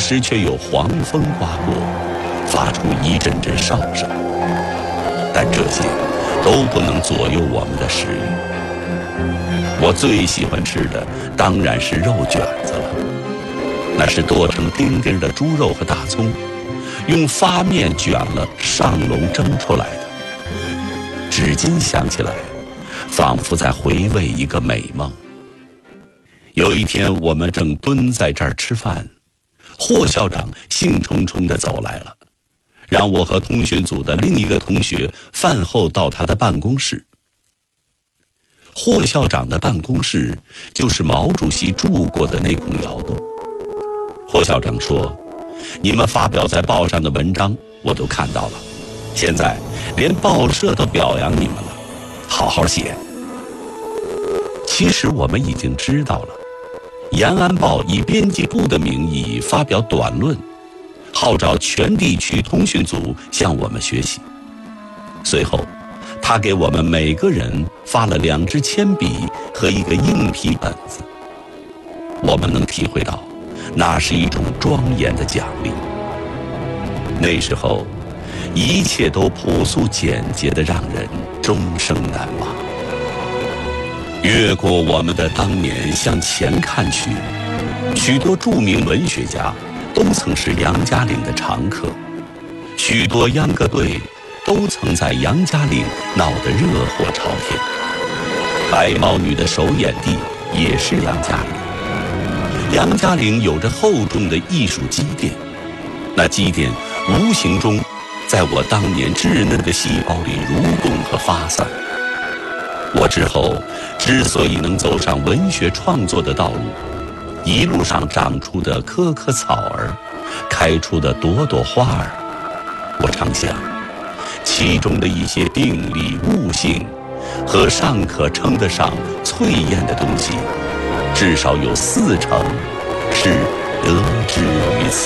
时却有黄风刮过，发出一阵阵哨声。但这些都不能左右我们的食欲。我最喜欢吃的当然是肉卷子了，那是剁成丁丁的猪肉和大葱，用发面卷了上笼蒸出来的。至今想起来，仿佛在回味一个美梦。有一天，我们正蹲在这儿吃饭，霍校长兴冲冲地走来了，让我和通讯组的另一个同学饭后到他的办公室。霍校长的办公室就是毛主席住过的那孔窑洞。霍校长说：“你们发表在报上的文章我都看到了，现在连报社都表扬你们了，好好写。”其实我们已经知道了，延安报以编辑部的名义发表短论，号召全地区通讯组向我们学习。随后他给我们每个人发了2支铅笔和一个硬皮本子。我们能体会到那是一种庄严的奖励。那时候一切都朴素简洁的让人终生难忘。越过我们的当年向前看去，许多著名文学家都曾是杨家岭的常客，许多秧歌队都曾在杨家岭闹得热火朝天。白毛女的首演地也是杨家岭。杨家岭有着厚重的艺术积淀，那积淀无形中在我当年稚嫩的细胞里蠕动和发散。我之后之所以能走上文学创作的道路，一路上长出的棵棵草儿，开出的朵朵花儿，我常想，其中的一些病理悟性和尚可称得上淬炼的东西，至少有40%是得之于此。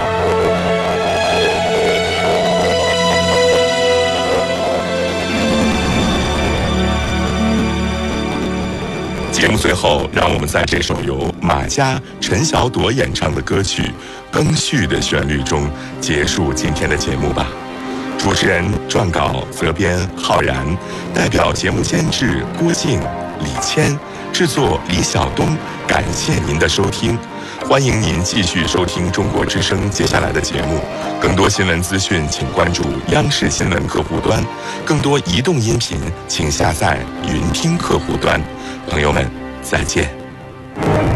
节目最后，让我们在这首由马佳、陈晓朵演唱的歌曲《更续》的旋律中结束今天的节目吧。主持人、撰稿、责编浩然，代表节目监制郭静、李谦，制作李晓东。感谢您的收听，欢迎您继续收听中国之声接下来的节目。更多新闻资讯，请关注央视新闻客户端；更多移动音频，请下载云听客户端。朋友们，再见。